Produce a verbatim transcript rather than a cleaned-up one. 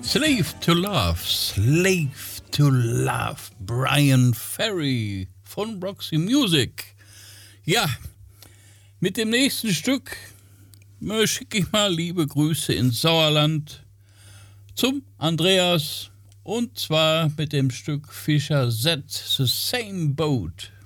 Slave to Love, Slave to Love, Brian Ferry von Roxy Music. Ja, mit dem nächsten Stück schicke ich mal liebe Grüße ins Sauerland zum Andreas und zwar mit dem Stück Fischer Z, The Same Boat.